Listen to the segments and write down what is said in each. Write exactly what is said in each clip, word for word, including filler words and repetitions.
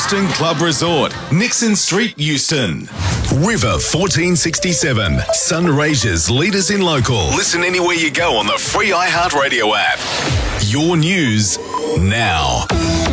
Euston Club Resort, Nixon Street, Euston. River fourteen sixty-seven, Sunraysia's leaders in local. Listen anywhere you go on the free iHeartRadio app. Your news now.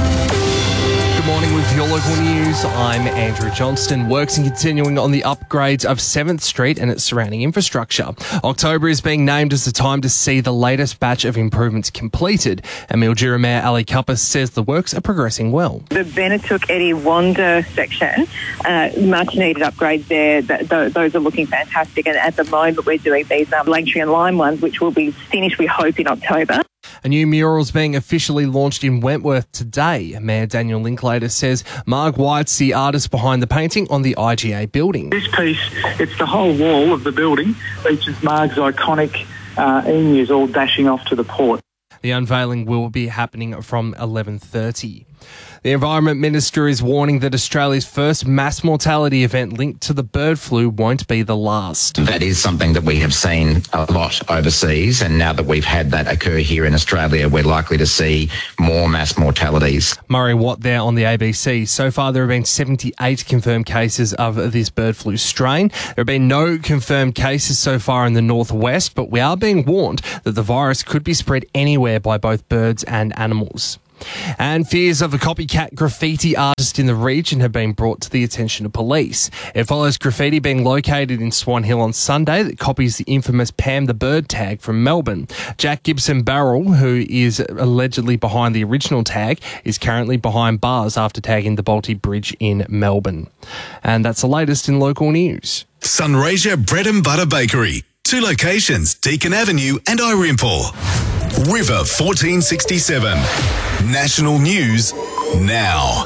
Good morning with your local news. I'm Andrew Johnston. Works are continuing on the upgrades of seventh Street and its surrounding infrastructure. October is being named as the time to see the latest batch of improvements completed. And Mildura Mayor Ali Kuppas says the works are progressing well. The Benetook Eddie Wanda section, uh, much needed upgrades there. Th- th- those are looking fantastic. And at the moment we're doing these um, Langtree and Lime ones, which will be finished, we hope, in October. A new mural is being officially launched in Wentworth today. Mayor Daniel Linklater says Marg White's the artist behind the painting on the I G A building. This piece, it's the whole wall of the building, features Marg's iconic uh, emus all dashing off to the port. The unveiling will be happening from eleven thirty. The Environment Minister is warning that Australia's first mass mortality event linked to the bird flu won't be the last. That is something that we have seen a lot overseas, and now that we've had that occur here in Australia, we're likely to see more mass mortalities. Murray Watt there on the A B C. So far, there have been seventy-eight confirmed cases of this bird flu strain. There have been no confirmed cases so far in the northwest, but we are being warned that the virus could be spread anywhere by both birds and animals. And fears of a copycat graffiti artist in the region have been brought to the attention of police. It follows graffiti being located in Swan Hill on Sunday that copies the infamous Pam the Bird tag from Melbourne. Jack Gibson Barrel, who is allegedly behind the original tag, is currently behind bars after tagging the Balti Bridge in Melbourne. And that's the latest in local news. Sunraysia Bread and Butter Bakery. Two locations, Deakin Avenue and Irimple. River fourteen sixty-seven. National News now.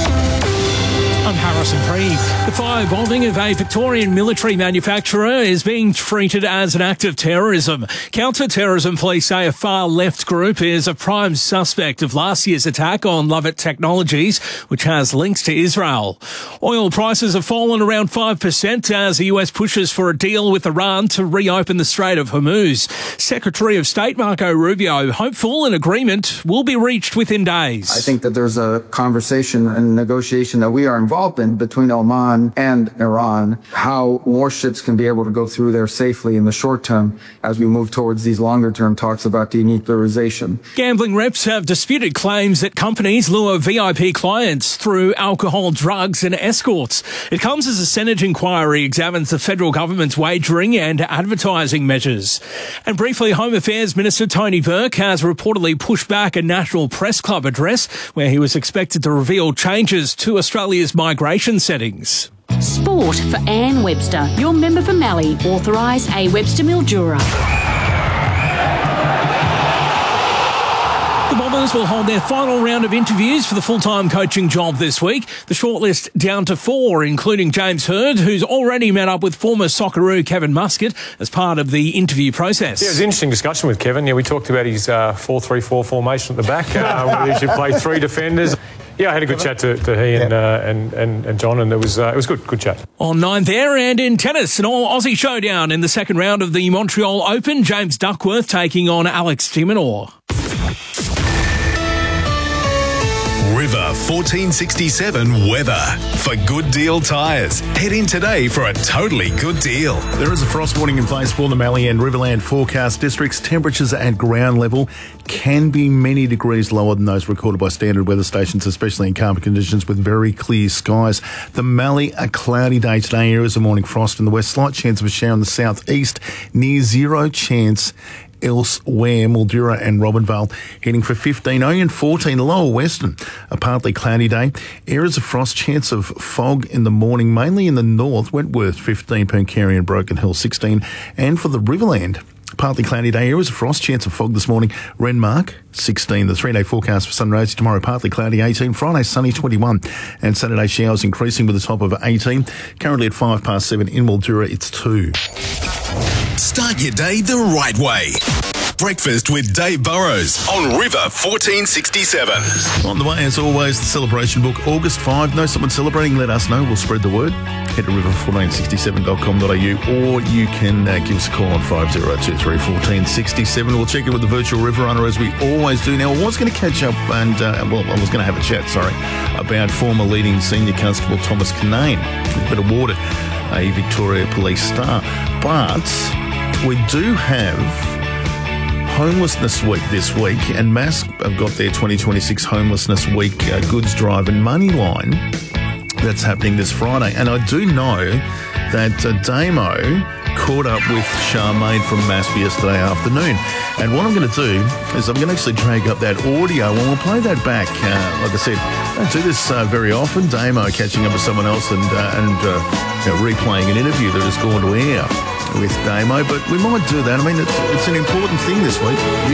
I'm Harrison Preeve. The firebombing of a Victorian military manufacturer is being treated as an act of terrorism. Counter-terrorism police say a far-left group is a prime suspect of last year's attack on Lovett Technologies, which has links to Israel. Oil prices have fallen around five percent as the U S pushes for a deal with Iran to reopen the Strait of Hormuz. Secretary of State Marco Rubio hopeful an agreement will be reached within days. I think that there's a conversation and negotiation that we are involved in between Oman and Iran, how warships can be able to go through there safely in the short term as we move towards these longer term talks about denuclearization. Gambling reps have disputed claims that companies lure V I P clients through alcohol, drugs and escorts. It comes as a Senate inquiry examines the federal government's wagering and advertising measures. And briefly, Home Affairs Minister Tony Burke has reportedly pushed back a National Press Club address where he was expected to reveal changes to Australia's migration settings. Sport for Anne Webster, your member for Mallee, authorised A Webster Mildura. The Bombers will hold their final round of interviews for the full-time coaching job this week. The shortlist down to four, including James Hird, who's already met up with former Socceroo Kevin Muscat as part of the interview process. Yeah, it was an interesting discussion with Kevin. Yeah, we talked about his uh, four three four formation at the back, uh, where he should play three defenders. Yeah, I had a good chat to, to he and, uh, and and and John, and it was uh, it was good, good chat. On nine there, and in tennis, an all-Aussie showdown in the second round of the Montreal Open. James Duckworth taking on Alex de Minaur. River fourteen sixty-seven weather. For Good Deal Tyres, head in today for a totally good deal. There is a frost warning in place for the Mallee and Riverland forecast districts. Temperatures at ground level can be many degrees lower than those recorded by standard weather stations, especially in calm conditions with very clear skies. The Mallee, a cloudy day today. Areas of morning frost in the west. Slight chance of a shower in the southeast. Near zero chance elsewhere. Mildura and Robinvale heading for fifteen, only in fourteen. Lower Western, a partly cloudy day. Areas of frost, chance of fog in the morning, mainly in the north. Wentworth fifteen, Pooncarie and Broken Hill sixteen. And for the Riverland, partly cloudy day. Areas of frost, chance of fog this morning. Renmark sixteen. The three-day forecast for Sunraysia tomorrow, partly cloudy eighteen. Friday sunny twenty-one. And Saturday showers increasing with a top of eighteen. Currently at five past seven in Mildura, it's two. Start your day the right way. Breakfast with Dave Burrows on River fourteen sixty-seven. On the way, as always, the celebration book, August fifth. Know someone celebrating? Let us know. We'll spread the word. Head to river fourteen sixty-seven dot com dot a u or you can uh, give us a call on five oh two three, one four six seven. We'll check in with the virtual river runner as we always do. Now, I was going to catch up and, uh, well, I was going to have a chat, sorry, about former leading senior constable Thomas Kinane, who's been awarded a Victoria Police Star. But we do have Homelessness Week this week, and M A S have got their twenty twenty-six Homelessness Week uh, goods drive and money line that's happening this Friday. And I do know that uh, Damo caught up with Charmaine from M A S yesterday afternoon. And what I'm going to do is I'm going to actually drag up that audio and we'll play that back. Uh, like I said, I don't do this uh, very often. Damo catching up with someone else and, uh, and uh, you know, replaying an interview that has gone to air with Damo, but we might do that. I mean, it's, it's an important thing this week.